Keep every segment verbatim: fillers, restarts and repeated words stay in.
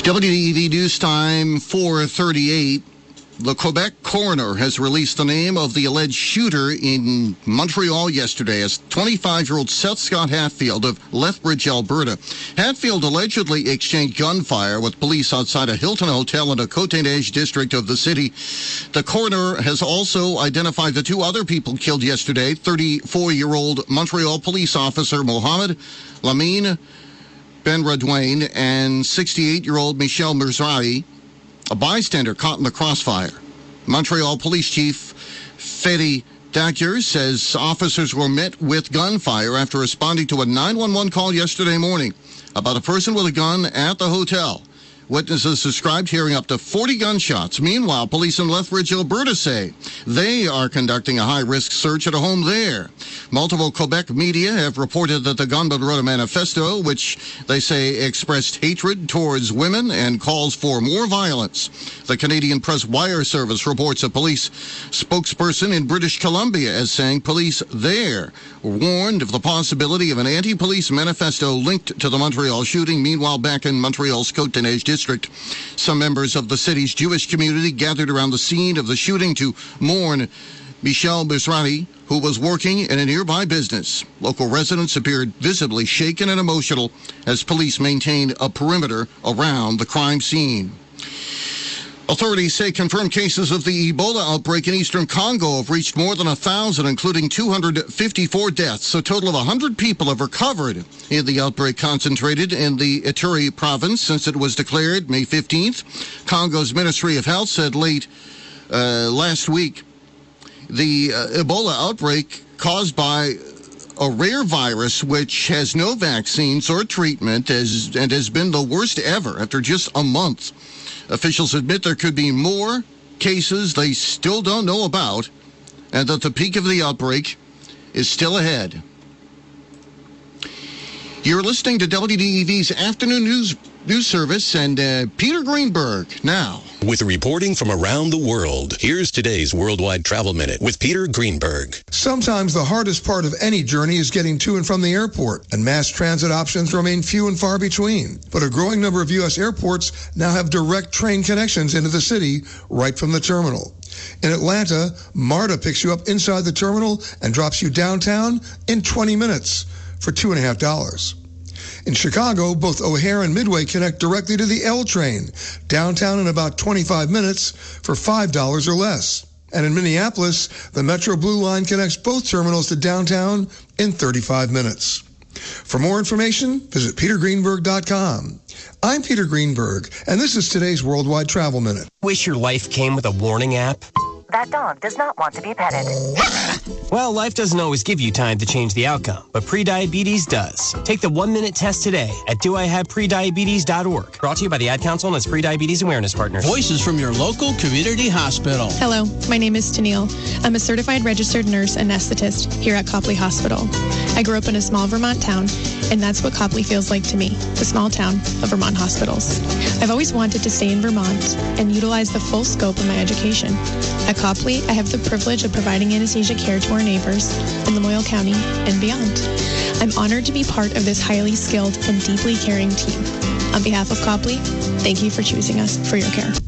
W D E V News Time, four thirty-eight. The Quebec coroner has released the name of the alleged shooter in Montreal yesterday as twenty-five-year-old Seth Scott Hatfield of Lethbridge, Alberta. Hatfield allegedly exchanged gunfire with police outside a Hilton Hotel in the Côte-des-Neiges district of the city. The coroner has also identified the two other people killed yesterday, thirty-four-year-old Montreal police officer Mohamed Lamine Benradouane and sixty-eight-year-old Michel Merzari, a bystander caught in the crossfire. Montreal Police Chief Fede Daguerre says officers were met with gunfire after responding to a nine one one call yesterday morning about a person with a gun at the hotel. Witnesses described hearing up to forty gunshots. Meanwhile, police in Lethbridge, Alberta say they are conducting a high-risk search at a home there. Multiple Quebec media have reported that the gunman wrote a manifesto, which they say expressed hatred towards women and calls for more violence. The Canadian Press Wire Service reports a police spokesperson in British Columbia as saying police there warned of the possibility of an anti-police manifesto linked to the Montreal shooting. Meanwhile, back in Montreal's Côte-des-Neiges district, some members of the city's Jewish community gathered around the scene of the shooting to mourn Michel Merzari, who was working in a nearby business. Local residents appeared visibly shaken and emotional as police maintained a perimeter around the crime scene. Authorities say confirmed cases of the Ebola outbreak in eastern Congo have reached more than one thousand, including two hundred fifty-four deaths. A total of one hundred people have recovered in the outbreak concentrated in the Ituri province since it was declared May fifteenth. Congo's Ministry of Health said late uh, last week the uh, Ebola outbreak caused by a rare virus which has no vaccines or treatment has, and has been the worst ever after just a month. Officials admit there could be more cases they still don't know about and that the peak of the outbreak is still ahead. You're listening to W D E V's Afternoon News News Service and uh, Peter Greenberg now. With reporting from around the world, here's today's Worldwide Travel Minute with Peter Greenberg. Sometimes the hardest part of any journey is getting to and from the airport, and mass transit options remain few and far between. But a growing number of U S airports now have direct train connections into the city right from the terminal. In Atlanta, MARTA picks you up inside the terminal and drops you downtown in twenty minutes for two and a half dollars. In Chicago, both O'Hare and Midway connect directly to the L train, downtown in about twenty-five minutes for five dollars or less. And in Minneapolis, the Metro Blue Line connects both terminals to downtown in thirty-five minutes. For more information, visit peter greenberg dot com. I'm Peter Greenberg, and this is today's Worldwide Travel Minute. Wish your life came with a warning app? That dog does not want to be petted. Well, life doesn't always give you time to change the outcome, but prediabetes does. Take the one-minute test today at do I have prediabetes dot org. Brought to you by the Ad Council and its Prediabetes Awareness Partners. Voices from your local community hospital. Hello, my name is Tennille. I'm a certified registered nurse and anesthetist here at Copley Hospital. I grew up in a small Vermont town, and that's what Copley feels like to me, the small town of Vermont hospitals. I've always wanted to stay in Vermont and utilize the full scope of my education. At Copley, I have the privilege of providing anesthesia care to our neighbors in Lamoille County and beyond. I'm honored to be part of this highly skilled and deeply caring team. On behalf of Copley, thank you for choosing us for your care.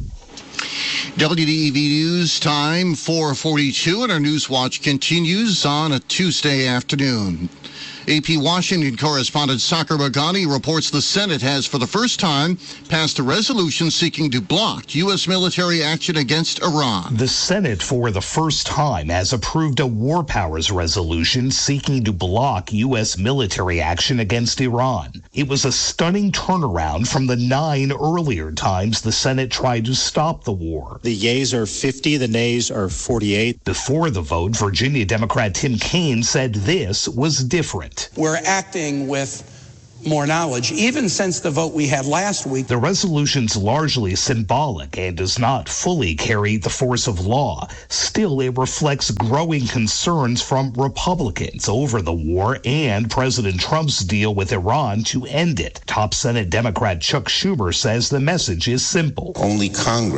W D E V News Time, four forty-two, and our News Watch continues on a Tuesday afternoon. A P Washington correspondent Saker Bagani reports the Senate has, for the first time, passed a resolution seeking to block U S military action against Iran. The Senate, for the first time, has approved a war powers resolution seeking to block U S military action against Iran. It was a stunning turnaround from the nine earlier times the Senate tried to stop the war. The yeas are fifty, the nays are forty-eight. Before the vote, Virginia Democrat Tim Kaine said this was different. We're acting with more knowledge, even since the vote we had last week. The resolution's largely symbolic and does not fully carry the force of law. Still, it reflects growing concerns from Republicans over the war and President Trump's deal with Iran to end it. Top Senate Democrat Chuck Schumer says the message is simple. Only Congress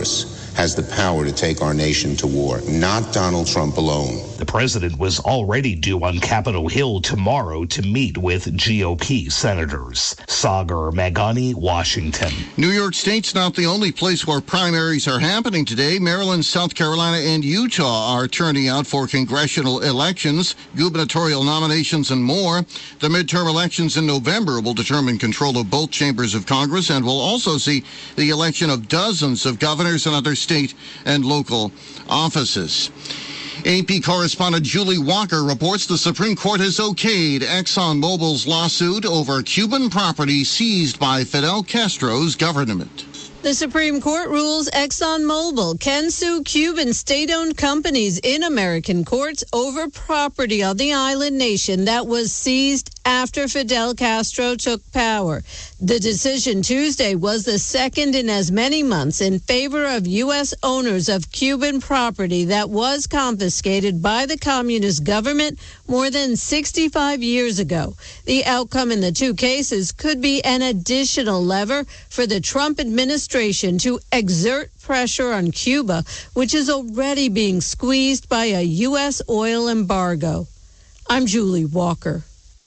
has the power to take our nation to war, not Donald Trump alone. The president was already due on Capitol Hill tomorrow to meet with G O P senators. Sagar Meghani, Washington. New York State's not the only place where primaries are happening today. Maryland, South Carolina, and Utah are turning out for congressional elections, gubernatorial nominations, and more. The midterm elections in November will determine control of both chambers of Congress, and will also see the election of dozens of governors and other state and local offices. A P correspondent Julie Walker reports the Supreme Court has okayed ExxonMobil's lawsuit over Cuban property seized by Fidel Castro's government. The Supreme Court rules ExxonMobil can sue Cuban state-owned companies in American courts over property on the island nation that was seized after Fidel Castro took power. The decision Tuesday was the second in as many months in favor of U S owners of Cuban property that was confiscated by the communist government more than sixty-five years ago. The outcome in the two cases could be an additional lever for the Trump administration to exert pressure on Cuba, which is already being squeezed by a U S oil embargo. I'm Julie Walker.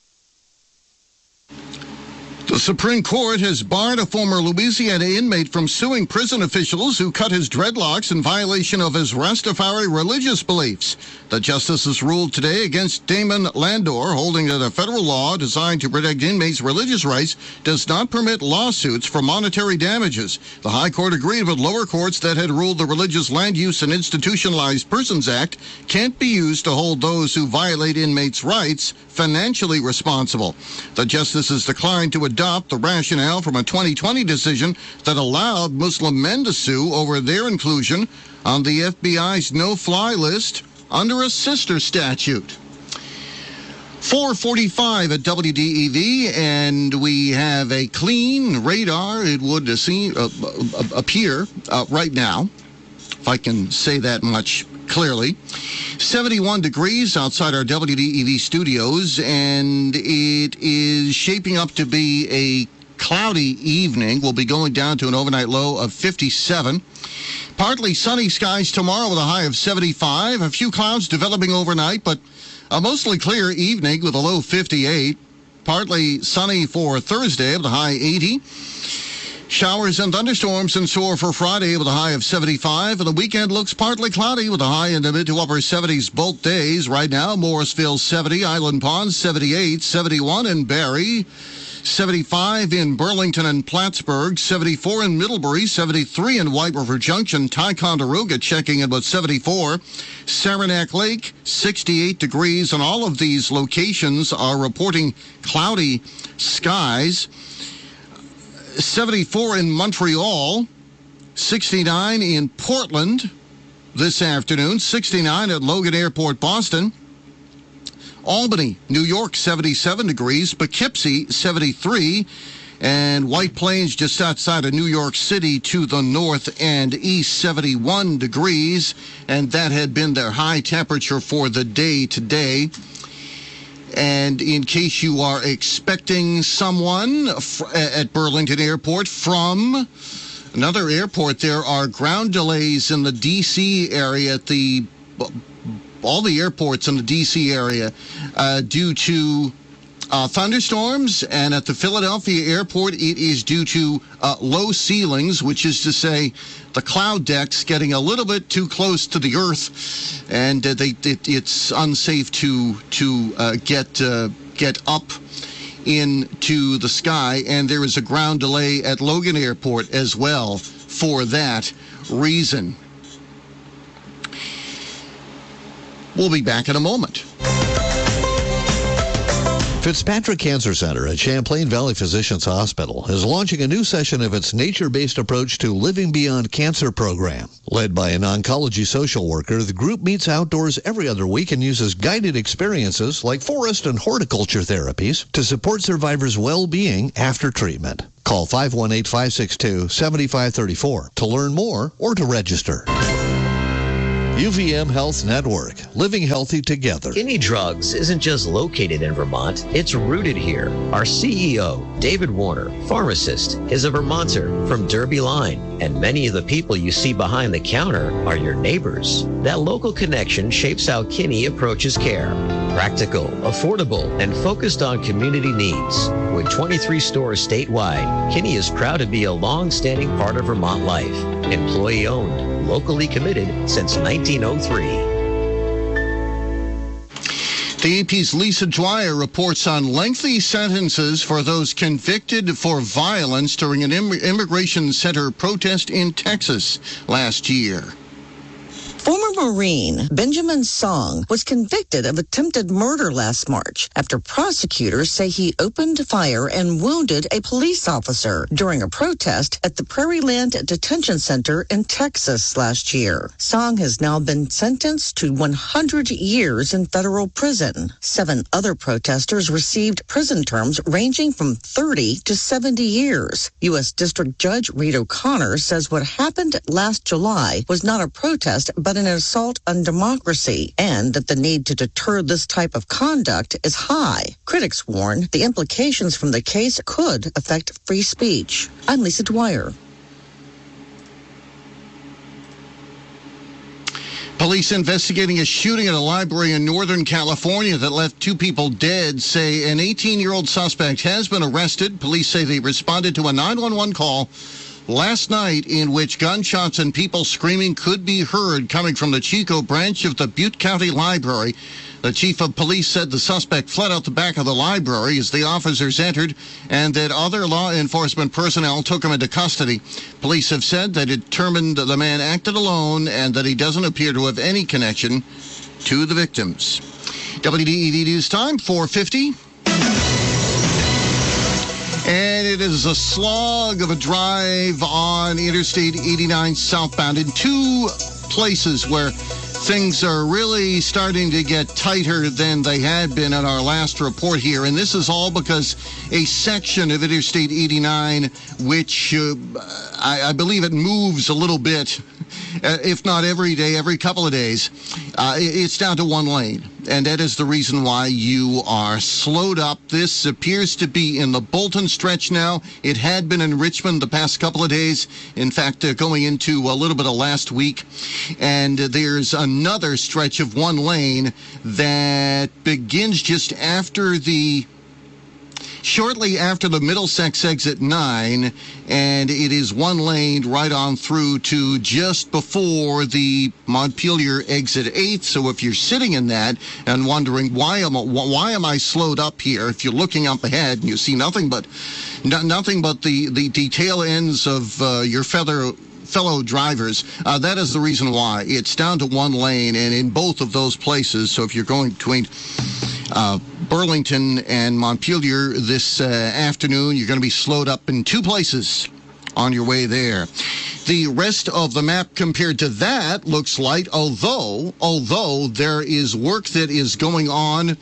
The Supreme Court has barred a former Louisiana inmate from suing prison officials who cut his dreadlocks in violation of his Rastafari religious beliefs. The justices ruled today against Damon Landor, holding that a federal law designed to protect inmates' religious rights does not permit lawsuits for monetary damages. The High Court agreed with lower courts that had ruled the Religious Land Use and Institutionalized Persons Act can't be used to hold those who violate inmates' rights financially responsible. The justices declined to adopt the rationale from a twenty twenty decision that allowed Muslim men to sue over their inclusion on the F B I's no-fly list under a sister statute. four forty-five at W D E V, and we have a clean radar. It would seem, uh, appear uh, right now, if I can say that much clearly. seventy-one degrees outside our W D E V studios, and it is shaping up to be a cloudy evening. We'll be going down to an overnight low of fifty-seven. Partly sunny skies tomorrow with a high of seventy-five. A few clouds developing overnight, but a mostly clear evening with a low fifty-eight. Partly sunny for Thursday with a high eighty. Showers and thunderstorms in store for Friday with a high of seventy-five. And the weekend looks partly cloudy with a high in the mid to upper seventies both days. Right now, Morrisville seventy, Island Pond seventy-eight, seventy-one in Barrie, seventy-five in Burlington and Plattsburgh, seventy-four in Middlebury, seventy-three in White River Junction, Ticonderoga checking in with seventy-four, Saranac Lake, sixty-eight degrees, and all of these locations are reporting cloudy skies. seventy-four in Montreal, sixty-nine in Portland this afternoon, sixty-nine at Logan Airport, Boston. Albany, New York, seventy-seven degrees, Poughkeepsie, seventy-three, and White Plains just outside of New York City to the north and east, seventy-one degrees, and that had been their high temperature for the day today. And in case you are expecting someone at Burlington Airport from another airport, there are ground delays in the D C area at the all the airports in the D C area uh, due to uh, thunderstorms. And at the Philadelphia airport, it is due to uh, low ceilings, which is to say the cloud decks getting a little bit too close to the earth, and uh, they, it, it's unsafe to to uh, get uh, get up into the sky. And there is a ground delay at Logan Airport as well for that reason. We'll be back in a moment. Fitzpatrick Cancer Center at Champlain Valley Physicians Hospital is launching a new session of its nature-based approach to Living Beyond Cancer program. Led by an oncology social worker, the group meets outdoors every other week and uses guided experiences like forest and horticulture therapies to support survivors' well-being after treatment. Call five one eight, five six two, seven five three four to learn more or to register. U V M Health Network, living healthy together. Kinney Drugs isn't just located in Vermont, it's rooted here. Our C E O, David Warner, pharmacist, is a Vermonter from Derby Line. And many of the people you see behind the counter are your neighbors. That local connection shapes how Kinney approaches care. Practical, affordable, and focused on community needs. With twenty-three stores statewide, Kinney is proud to be a long-standing part of Vermont life. Employee-owned, locally committed since nineteen oh three. The A P's Lisa Dwyer reports on lengthy sentences for those convicted for violence during an Im- immigration center protest in Texas last year. Former Marine Benjamin Song was convicted of attempted murder last March after prosecutors say he opened fire and wounded a police officer during a protest at the Prairie Land Detention Center in Texas last year. Song has now been sentenced to one hundred years in federal prison. Seven other protesters received prison terms ranging from thirty to seventy years. U S District Judge Reed O'Connor says what happened last July was not a protest, but an assault on democracy, and that the need to deter this type of conduct is high. Critics warn the implications from the case could affect free speech. I'm Lisa Dwyer. Police investigating a shooting at a library in Northern California that left two people dead say an eighteen-year-old suspect has been arrested. Police say they responded to a nine one one call last night in which gunshots and people screaming could be heard coming from the Chico branch of the Butte County Library. The chief of police said the suspect fled out the back of the library as the officers entered and that other law enforcement personnel took him into custody. Police have said they determined the man acted alone and that he doesn't appear to have any connection to the victims. W D E V News Time, four fifty. And it is a slog of a drive on Interstate eighty-nine southbound in two places where things are really starting to get tighter than they had been in our last report here. And this is all because a section of Interstate eighty-nine, which uh, I, I believe it moves a little bit, uh, if not every day, every couple of days, uh, it's down to one lane. And that is the reason why you are slowed up. This appears to be in the Bolton stretch now. It had been in Richmond the past couple of days. In fact, uh, going into a little bit of last week. And uh, there's another stretch of one lane that begins just after the... shortly after the Middlesex exit nine, and it is one lane right on through to just before the Montpelier exit eight. So if you're sitting in that and wondering why am I, why am I slowed up here, if you're looking up ahead and you see nothing but nothing but the the, the tail ends of uh, your feather. fellow drivers, uh, that is the reason why. It's down to one lane, and in both of those places, so if you're going between uh, Burlington and Montpelier this uh, afternoon, you're going to be slowed up in two places on your way there. The rest of the map compared to that looks light, although, although there is work that is going on.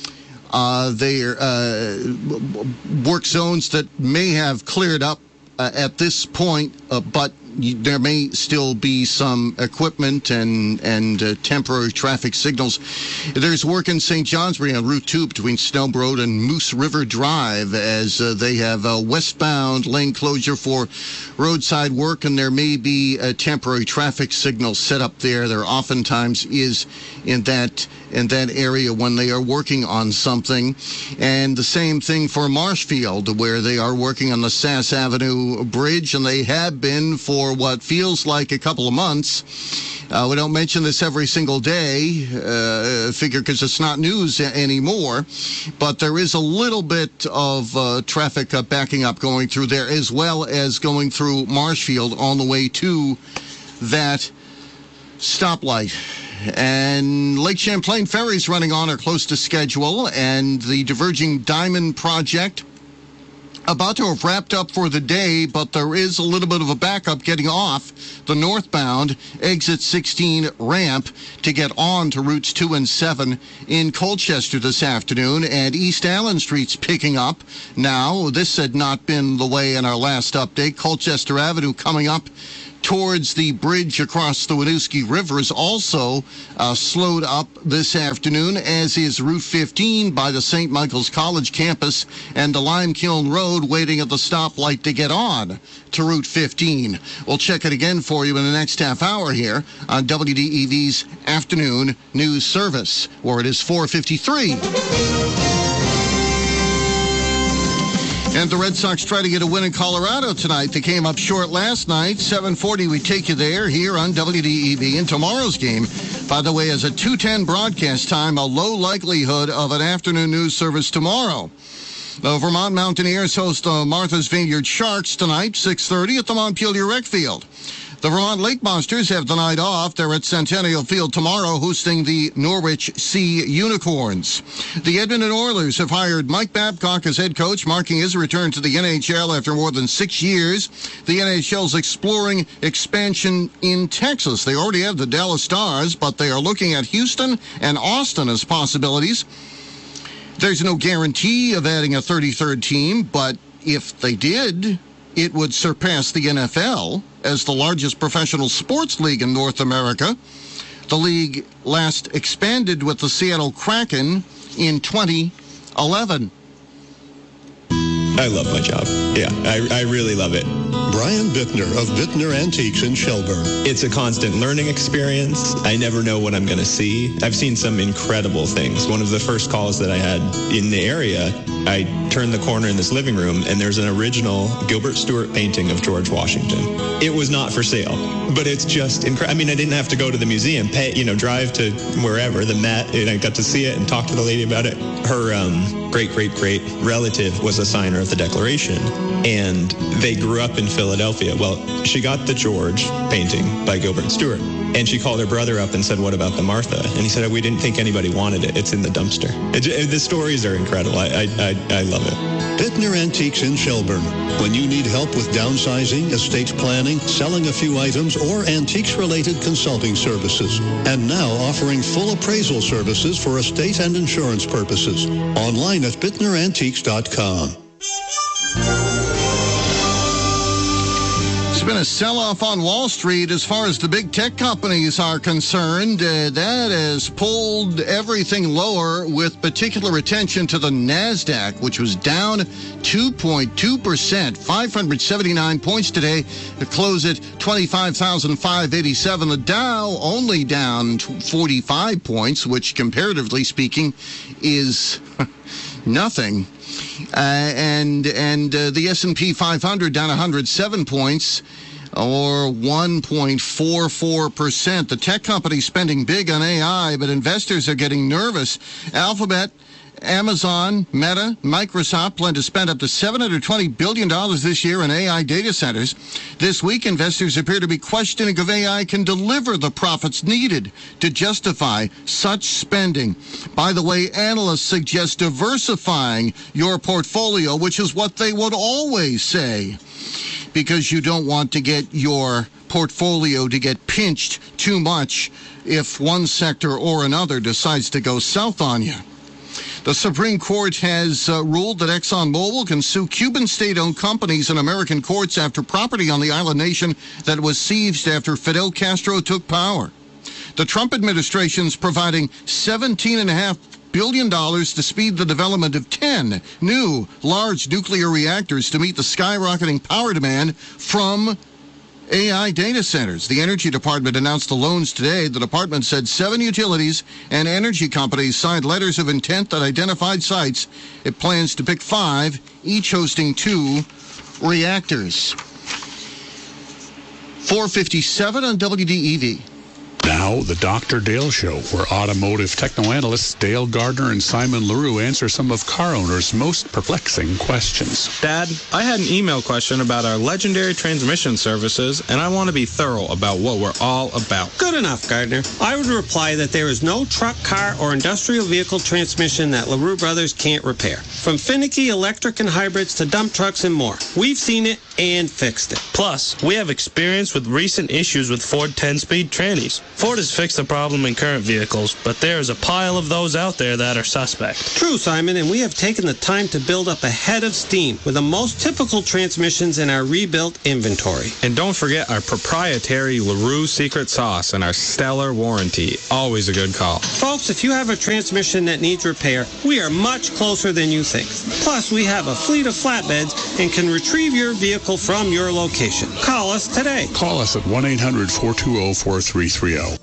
Uh, there uh, work zones that may have cleared up uh, at this point, uh, but there may still be some equipment and and uh, temporary traffic signals. There's work in Saint Johnsbury on Route two between Snelb Road and Moose River Drive as uh, they have a westbound lane closure for roadside work, and there may be a temporary traffic signal set up there. There oftentimes is in that in that area when they are working on something. And the same thing for Marshfield, where they are working on the Sass Avenue Bridge, and they have been for what feels like a couple of months. Uh, we don't mention this every single day, uh, figure, because it's not news a- anymore. But there is a little bit of uh, traffic uh, backing up going through there, as well as going through Marshfield on the way to that stoplight. And Lake Champlain ferries running on are close to schedule, and the Diverging Diamond project about to have wrapped up for the day, but there is a little bit of a backup getting off the northbound exit sixteen ramp to get on to routes two and seven in Colchester this afternoon, and East Allen Street's picking up now. This had not been the way in our last update. Colchester Avenue coming up towards the bridge across the Winooski River is also uh, slowed up this afternoon, as is Route fifteen by the Saint Michael's College campus and the Limekiln Road, waiting at the stoplight to get on to Route fifteen. We'll check it again for you in the next half hour here on W D E V's Afternoon News Service, where it is four fifty-three. And the Red Sox try to get a win in Colorado tonight. They came up short last night. seven forty, we take you there here on W D E V. And tomorrow's game, by the way, is a two ten broadcast time, a low likelihood of an afternoon news service tomorrow. The Vermont Mountaineers host the Martha's Vineyard Sharks tonight, six thirty at the Montpelier Rec Field. The Vermont Lake Monsters have the night off. They're at Centennial Field tomorrow, hosting the Norwich Sea Unicorns. The Edmonton Oilers have hired Mike Babcock as head coach, marking his return to the N H L after more than six years. The N H L is exploring expansion in Texas. They already have the Dallas Stars, but they are looking at Houston and Austin as possibilities. There's no guarantee of adding a thirty-third team, but if they did, it would surpass the N F L as the largest professional sports league in North America. The league last expanded with the Seattle Kraken in twenty eleven. I love my job. Yeah, I, I really love it. Brian Bittner of Bittner Antiques in Shelburne. It's a constant learning experience. I never know what I'm going to see. I've seen some incredible things. One of the first calls that I had in the area, I turned the corner in this living room, and there's an original Gilbert Stuart painting of George Washington. It was not for sale, but it's just incredible. I mean, I didn't have to go to the museum, pay, you know, drive to wherever, the Met, and I got to see it and talk to the lady about it. Her um, great-great-great relative was a signer of the Declaration, and they grew up in Philadelphia. Well, she got the George painting by Gilbert Stuart, and she called her brother up and said, "What about the Martha?" And he said, "We didn't think anybody wanted it. It's in the dumpster." It, it, the stories are incredible. I, I, I, I love it. Bittner Antiques in Shelburne. When you need help with downsizing, estate planning, selling a few items, or antiques-related consulting services. And now offering full appraisal services for estate and insurance purposes. Online at bittner antiques dot com. It's been a sell-off on Wall Street as far as the big tech companies are concerned. Uh, that has pulled everything lower, with particular attention to the NASDAQ, which was down two point two percent, five hundred seventy-nine points today, to close at twenty-five thousand five hundred eighty-seven. The Dow only down forty-five points, which comparatively speaking is nothing. Uh, and and uh, the S and P five hundred down one hundred seven points, or one point four four percent. The tech companies spending big on A I, but investors are getting nervous. Alphabet, Amazon, Meta, Microsoft plan to spend up to seven hundred twenty billion dollars this year in A I data centers. This week, investors appear to be questioning if A I can deliver the profits needed to justify such spending. By the way, analysts suggest diversifying your portfolio, which is what they would always say, because you don't want to get your portfolio to get pinched too much if one sector or another decides to go south on you. The Supreme Court has uh, ruled that ExxonMobil can sue Cuban state-owned companies in American courts after property on the island nation that was seized after Fidel Castro took power. The Trump administration's providing seventeen point five billion dollars to speed the development of ten new large nuclear reactors to meet the skyrocketing power demand from A I data centers. The Energy Department announced the loans today. The department said seven utilities and energy companies signed letters of intent that identified sites. It plans to pick five, each hosting two reactors. four fifty-seven on W D E V. Now, the Doctor Dale Show, where automotive techno-analysts Dale Gardner and Simon LaRue answer some of car owners' most perplexing questions. Dad, I had an email question about our legendary transmission services, and I want to be thorough about what we're all about. Good enough, Gardner. I would reply that there is no truck, car, or industrial vehicle transmission that LaRue Brothers can't repair. From finicky electric and hybrids to dump trucks and more. We've seen it and fixed it. Plus, we have experience with recent issues with Ford ten-speed trannies. Ford has fixed the problem in current vehicles, but there is a pile of those out there that are suspect. True, Simon, and we have taken the time to build up a head of steam with the most typical transmissions in our rebuilt inventory. And don't forget our proprietary LaRue secret sauce and our stellar warranty. Always a good call. Folks, if you have a transmission that needs repair, we are much closer than you think. Plus, we have a fleet of flatbeds and can retrieve your vehicle from your location. Call us today. Call us at one eight hundred, four two zero, four three three zero.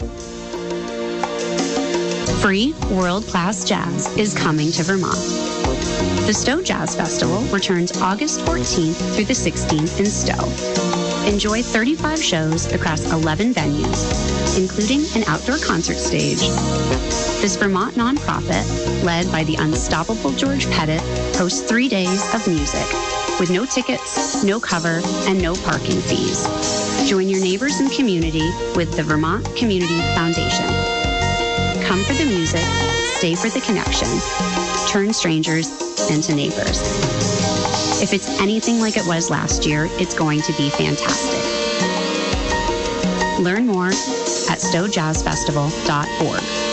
Free world-class jazz is coming to Vermont. The Stowe Jazz Festival returns August fourteenth through the sixteenth in Stowe. Enjoy thirty-five shows across eleven venues, including an outdoor concert stage. This Vermont nonprofit, led by the unstoppable George Pettit, hosts three days of music with no tickets, no cover, and no parking fees. Join your neighbors and community with the Vermont Community Foundation. Come for the music, stay for the connection, turn strangers into neighbors. If it's anything like it was last year, it's going to be fantastic. Learn more at stowe jazz festival dot org.